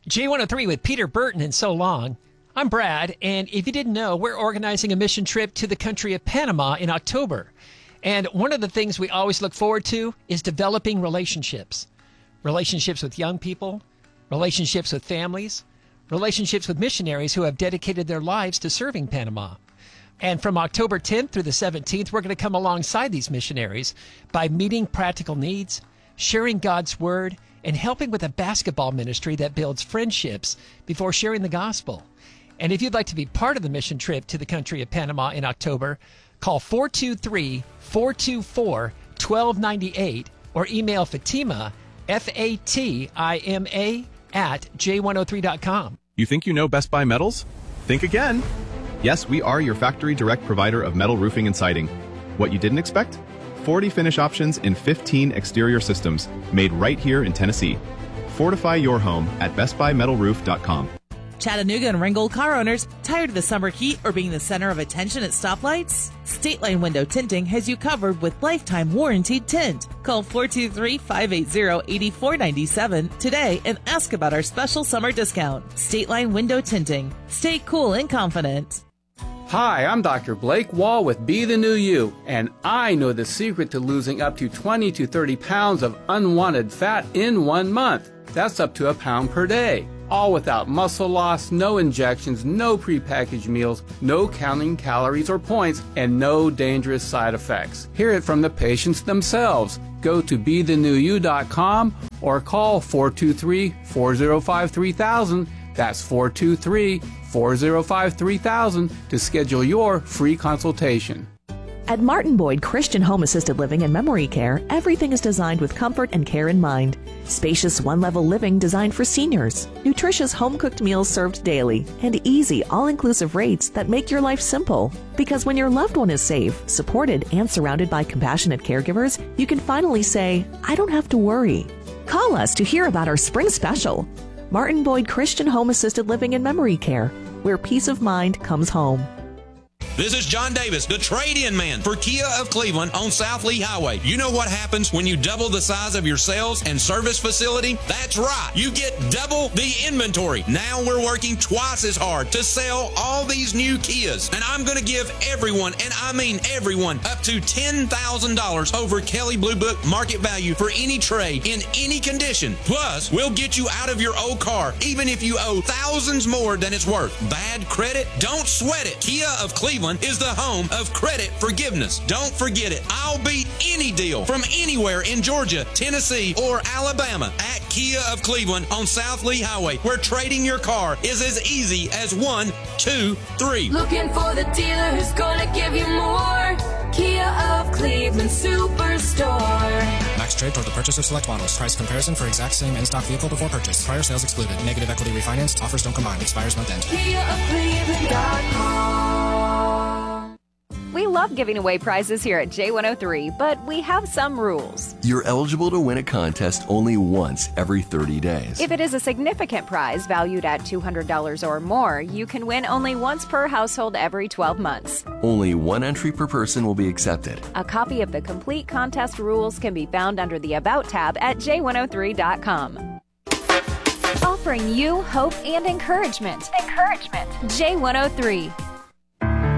J103 with Peter Burton and So Long. I'm Brad, and if you didn't know, we're organizing a mission trip to the country of Panama in October. And one of the things we always look forward to is developing relationships. Relationships with young people, relationships with families, relationships with missionaries who have dedicated their lives to serving Panama. And from October 10th through the 17th, we're going to come alongside these missionaries by meeting practical needs, sharing God's Word, and helping with a basketball ministry that builds friendships before sharing the gospel. And if you'd like to be part of the mission trip to the country of Panama in October, call 423-424-1298 or email Fatima, Fatima, at j103.com. You think you know Best Buy Metals? Think again. Yes, we are your factory direct provider of metal roofing and siding. What you didn't expect? 40 finish options in 15 exterior systems made right here in Tennessee. Fortify your home at bestbuymetalroof.com. Chattanooga and Ringgold car owners, tired of the summer heat or being the center of attention at stoplights? State Line Window Tinting has you covered with lifetime warranted tint. Call 423-580-8497 today and ask about our special summer discount. State Line Window Tinting. Stay cool and confident. Hi, I'm Dr. Blake Wall with Be the New You, and I know the secret to losing up to 20 to 30 pounds of unwanted fat in 1 month. That's up to a pound per day. All without muscle loss, no injections, no prepackaged meals, no counting calories or points, and no dangerous side effects. Hear it from the patients themselves. Go to BeTheNewYou.com or call 423-405-3000. That's 423-405-3000 to schedule your free consultation. At Martin Boyd Christian Home Assisted Living and Memory Care, everything is designed with comfort and care in mind. Spacious one-level living designed for seniors, nutritious home-cooked meals served daily, and easy all-inclusive rates that make your life simple. Because when your loved one is safe, supported, and surrounded by compassionate caregivers, you can finally say, I don't have to worry. Call us to hear about our spring special. Martin Boyd Christian Home Assisted Living and Memory Care, where peace of mind comes home. This is John Davis, the trade-in man for Kia of Cleveland on South Lee Highway. You know what happens when you double the size of your sales and service facility? That's right. You get double the inventory. Now we're working twice as hard to sell all these new Kias. And I'm going to give everyone, and I mean everyone, up to $10,000 over Kelley Blue Book market value for any trade in any condition. Plus, we'll get you out of your old car, even if you owe thousands more than it's worth. Bad credit? Don't sweat it. Kia of Cleveland is the home of credit forgiveness. Don't forget it. I'll beat any deal from anywhere in Georgia, Tennessee, or Alabama at Kia of Cleveland on South Lee Highway, where trading your car is as easy as 1, 2, 3. Looking for the dealer who's gonna give you more. Kia of Cleveland Superstore. Max trade toward the purchase of select models. Price comparison for exact same in-stock vehicle before purchase. Prior sales excluded. Negative equity refinanced. Offers don't combine. Expires month end. KiaofCleveland.com. We love giving away prizes here at J103, but we have some rules. You're eligible to win a contest only once every 30 days. If it is a significant prize valued at $200 or more, you can win only once per household every 12 months. Only one entry per person will be accepted. A copy of the complete contest rules can be found under the About tab at j103.com. Offering you hope and encouragement. J103.